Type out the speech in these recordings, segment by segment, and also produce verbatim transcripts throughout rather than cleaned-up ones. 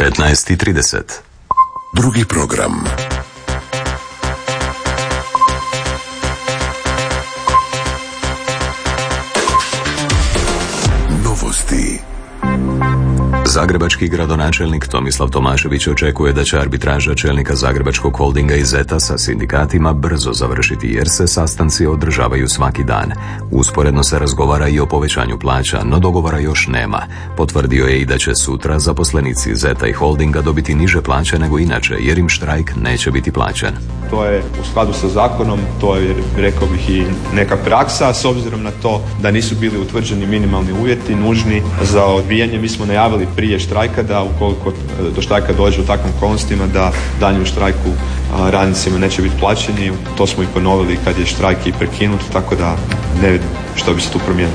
petnaest i trideset. Drugi program. Novosti. Zagrebački gradonačelnik Tomislav Tomašević očekuje da će arbitraža čelnika Zagrebačkog holdinga i zeta sa sindikatima brzo završiti jer se sastanci održavaju svaki dan. Usporedno se razgovara i o povećanju plaća, no dogovora još nema. Potvrdio je i da će sutra zaposlenici zeta i holdinga dobiti niže plaće nego inače jer im štrajk neće biti plaćen. To je u skladu sa zakonom, to je, rekao bih, i neka praksa, s obzirom na to da nisu bili utvrđeni minimalni uvjeti nužni za odbijanje. Mi smo najavili prije štrajka da ukoliko do štrajka dođe u takvim okolnostima da daljnji u štrajku radnicima neće biti plaćeni. To smo i ponovili kad je štrajk i prekinut, tako da ne vidim što bi se tu promijenilo.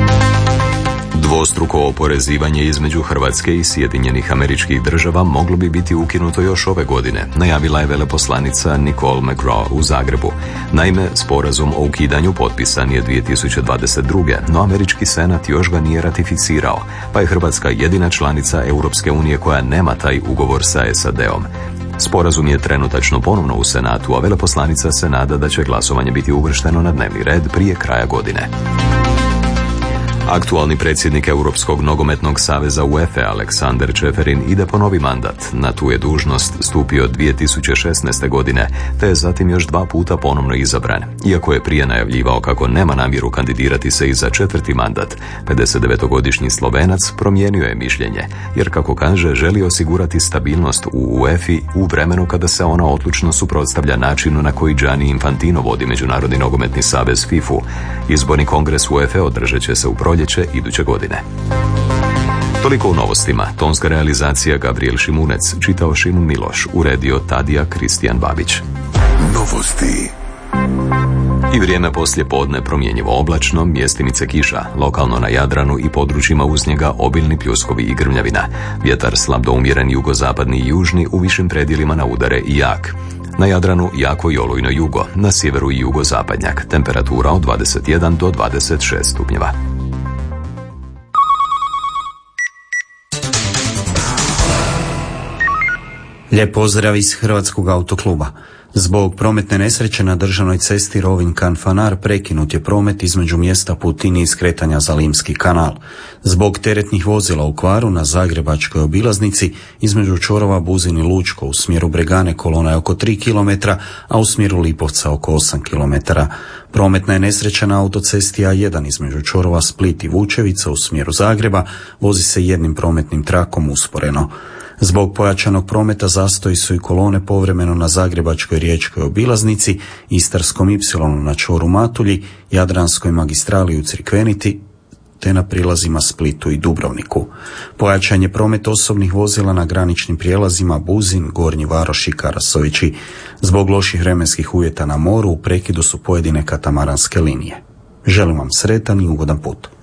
Dvostruko oporezivanje između Hrvatske i Sjedinjenih Američkih Država moglo bi biti ukinuto još ove godine, najavila je veleposlanica Nicole McGraw u Zagrebu. Naime, sporazum o ukidanju potpisan je dvije tisuće dvadeset druge. no američki senat još ga nije ratificirao, pa je Hrvatska jedina članica Europske unije koja nema taj ugovor sa S A D-om. Sporazum je trenutačno ponovno u Senatu, a veleposlanica se nada da će glasovanje biti uvršteno na dnevni red prije kraja godine. Aktualni predsjednik Europskog nogometnog saveza UEFA Aleksander Čeferin ide po novi mandat. Na tu je dužnost stupio dvije tisuće šesnaeste. godine, te je zatim još dva puta ponovno izabran. Iako je prije najavljivao kako nema namjeru kandidirati se i za četvrti mandat, pedesetdevetogodišnji Slovenac promijenio je mišljenje, jer kako kaže želi osigurati stabilnost u UEFI u vremenu kada se ona odlučno suprotstavlja načinu na koji Gianni Infantino vodi Međunarodni nogometni savez fifu. Izborni kongres UEFA održat će se u proljeće iduće godine. Toliko u novostima. Tonska realizacija Gabriel Šimunec, čitao Šimun Miloš, uredio Tadija Kristijan Babić. Novosti. I vrijeme poslije podne promjenjivo oblačno, mjestimice kiša, lokalno na Jadranu i područjima uz njega obilni pljuskovi i grmljavina. Vjetar slab do umjeren jugozapadni i južni, u višim predjelima na udare i jak. Na Jadranu jako i olujno jugo, na sjeveru i jugozapadnjak. Temperatura od dvadeset jedan do dvadeset šest stupnjeva. Lijep pozdrav iz Hrvatskog autokluba. Zbog prometne nesreće na državnoj cesti Rovinj-Kanfanar prekinut je promet između mjesta Putini i skretanja za Limski kanal. Zbog teretnih vozila u kvaru na zagrebačkoj obilaznici između čvorova Buzin i Lučko u smjeru Bregane kolona je oko tri kilometra, a u smjeru Lipovca oko osam kilometara. Prometna je nesreća na autocesti A jedan između čvorova Split i Vučevica u smjeru Zagreba, vozi se jednim prometnim trakom usporeno. Zbog pojačanog prometa zastoji su i kolone povremeno na zagrebačkoj riječkoj obilaznici, Istarskom ipsilonu na čvoru Matulji, Jadranskoj magistrali u Crikveniti, te na prilazima Splitu i Dubrovniku. Pojačan je promet osobnih vozila na graničnim prijelazima Buzin, Gornji Varoš i Karasovići. Zbog loših vremenskih uvjeta na moru u prekidu su pojedine katamaranske linije. Želim vam sretan i ugodan put.